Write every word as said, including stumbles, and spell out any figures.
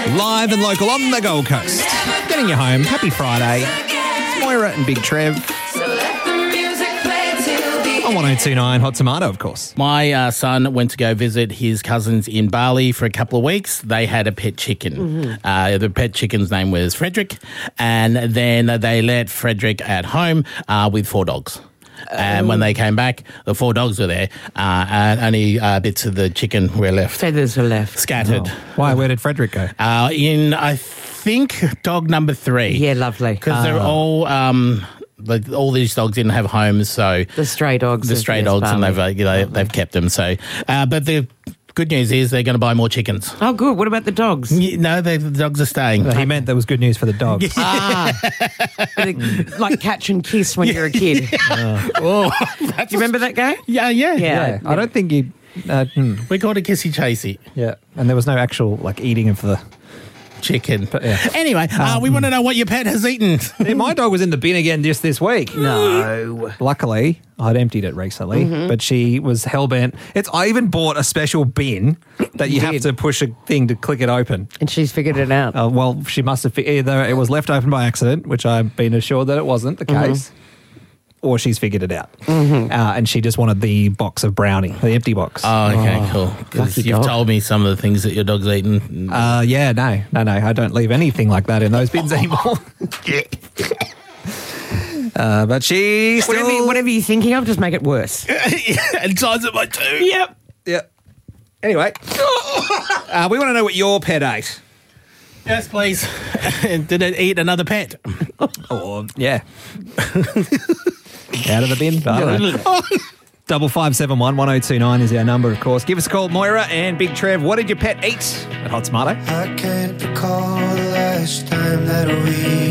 Live and local on the Gold Coast. Getting you home. Happy Friday. It's Moira and Big Trev. On one oh two nine Hot Tomato, of course. My uh, son went to go visit his cousins in Bali for a couple of weeks. They had a pet chicken. Mm-hmm. Uh, the pet chicken's name was Frederick. And then they let Frederick at home uh, with four dogs. And when they came back, the four dogs were there. Uh, and only uh, bits of the chicken were left. Feathers were left. Scattered. Oh. Why? Where did Frederick go? Uh, in, I think, dog number three. Yeah, lovely. Because oh. they're all... Um, Like all these dogs didn't have homes, so the stray dogs, the stray dogs, and they've uh, you know, they've kept them. So, uh, but the good news is they're going to buy more chickens. Oh, good. What about the dogs? Yeah, no, the dogs are staying. Well, he meant there was good news for the dogs. ah, like catch and kiss when you're a kid. Yeah. Oh, do you remember that game? Yeah, yeah, yeah. yeah. I don't think you. Uh, hmm. We called it kissy chasey. Yeah, and there was no actual like eating of the chicken. But, yeah. Anyway, uh, um, we want to know what your pet has eaten. Yeah, my dog was in the bin again just this week. No. Luckily, I'd emptied it recently, mm-hmm. but she was hellbent. It's. I even bought a special bin that you, you have to push a thing to click it open. And she's figured it out. Uh, well, she must have. Either it was left open by accident, which I've been assured that it wasn't the case, mm-hmm. or she's figured it out. Mm-hmm. Uh, and she just wanted the box of brownie, the empty box. Oh, okay, oh, cool. Because you've dog. told me some of the things that your dog's eaten. Uh, yeah, no, no, no. I don't leave anything like that in those bins anymore. uh, but she still... Whatever, whatever you're thinking of, just make it worse. And size it by two. Yep. Yep. Anyway, uh, we want to know what your pet ate. Yes, please. Did it eat another pet? Or, yeah. Out of the bin. I don't know. Double five seven one one zero two nine is our number, of course. Give us a call, Moira and Big Trev. What did your pet eat at Hot Tomato? I can't recall the last time that we